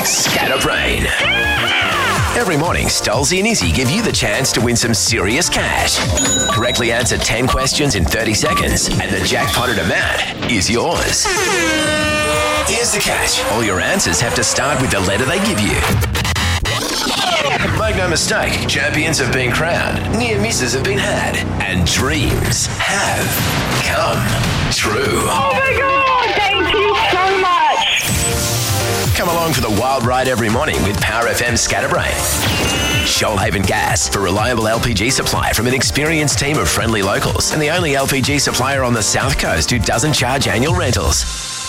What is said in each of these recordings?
Scatterbrain. Every morning, Stolzy and Izzy give you the chance to win some serious cash. Correctly answer 10 questions in 30 seconds, and the jackpotted amount is yours. Here's the catch. All your answers have to start with the letter they give you. Make no mistake, champions have been crowned, near misses have been had, and dreams have come true. Oh my God, thank you so much. Come along for the wild ride every morning with Power FM Scatterbrain. Shoalhaven Gas, for reliable LPG supply from an experienced team of friendly locals, and the only LPG supplier on the South Coast who doesn't charge annual rentals.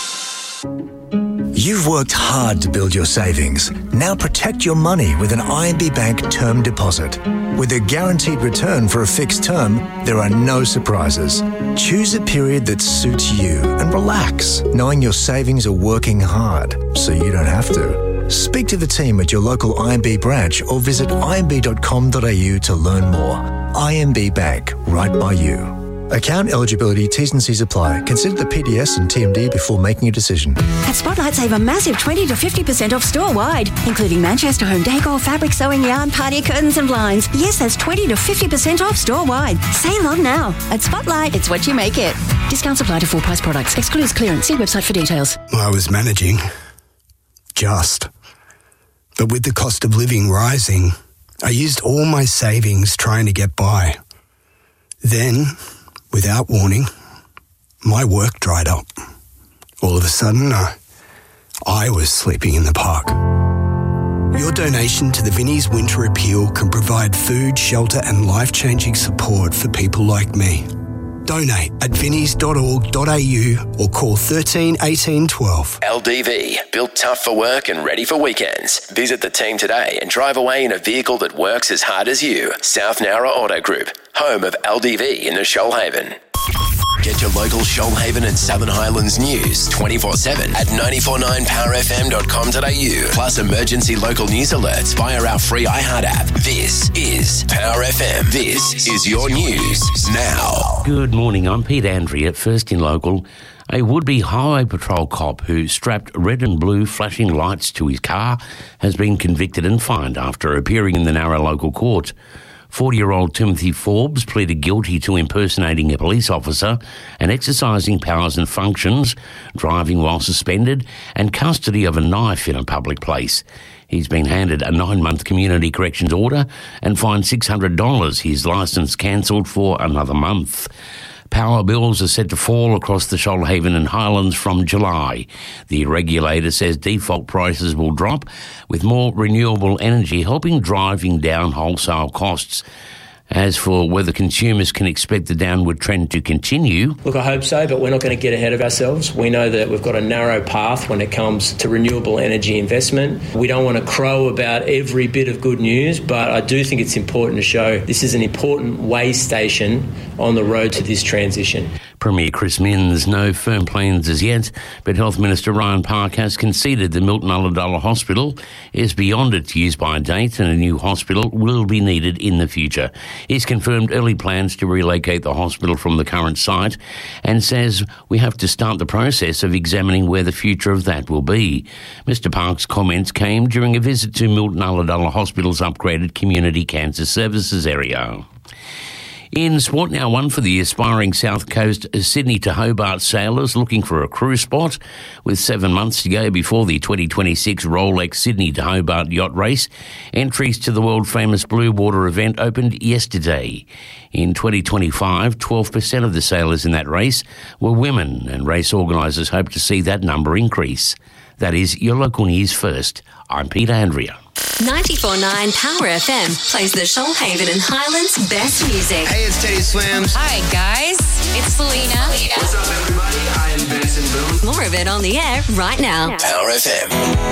You've worked hard to build your savings. Now protect your money with an IMB Bank term deposit. With a guaranteed return for a fixed term, there are no surprises. Choose a period that suits you and relax, knowing your savings are working hard, so you don't have to. Speak to the team at your local IMB branch or visit imb.com.au to learn more. IMB Bank, right by you. Account eligibility, T's and C's apply. Consider the PDS and TMD before making a decision. At Spotlight, save a massive 20 to 50% off store-wide, including Manchester home decor, fabric, sewing, yarn, party curtains and blinds. Yes, that's 20 to 50% off store-wide. Save on now. At Spotlight, it's what you make it. Discounts apply to full-price products. Excludes clearance. See website for details. I was managing. But with the cost of living rising, I used all my savings trying to get by. Then, without warning, my work dried up. All of a sudden, I was sleeping in the park. Your donation to the Vinnie's Winter Appeal can provide food, shelter and life-changing support for people like me. Donate at vinnies.org.au or call 13 18 12. LDV, built tough for work and ready for weekends. Visit the team today and drive away in a vehicle that works as hard as you. South Nowra Auto Group, home of LDV in the Shoalhaven. Get your local Shoalhaven and Southern Highlands news 24/7 at 949powerfm.com.au. Plus emergency local news alerts via our free iHeart app. This is Power FM. This is your news now. Good morning, I'm Pete Andrea. First in local, a would-be highway patrol cop who strapped red and blue flashing lights to his car has been convicted and fined after appearing in the Nowra local court. 40-year-old Timothy Forbes pleaded guilty to impersonating a police officer and exercising powers and functions, driving while suspended, and custody of a knife in a public place. He's been handed a 9-month community corrections order and fined $600. His licence cancelled for another month. Power bills are set to fall across the Shoalhaven and Highlands from July. The regulator says default prices will drop, with more renewable energy helping driving down wholesale costs. As for whether consumers can expect the downward trend to continue... Look, I hope so, but we're not going to get ahead of ourselves. We know that we've got a narrow path when it comes to renewable energy investment. We don't want to crow about every bit of good news, but I do think it's important to show this is an important way station on the road to this transition. Premier Chris Minns, no firm plans as yet, but Health Minister Ryan Park has conceded the Milton Ulladulla Hospital is beyond its use-by date and a new hospital will be needed in the future. He's confirmed early plans to relocate the hospital from the current site and says we have to start the process of examining where the future of that will be. Mr Park's comments came during a visit to Milton Ulladulla Hospital's upgraded community cancer services area. In sport now, one for the aspiring South Coast Sydney to Hobart sailors looking for a crew spot. With 7 months to go before the 2026 Rolex Sydney to Hobart yacht race, entries to the world-famous Blue Water event opened yesterday. In 2025, 12% of the sailors in that race were women, and race organisers hope to see that number increase. That is your local news first. I'm Peter Andrea. 94.9 Power FM plays the Shoalhaven and Highlands best music. Hey, it's Teddy Swims. Hi, guys. It's Selena. What's up, everybody? I am Benson Boone. More of it on the air right now. Power FM.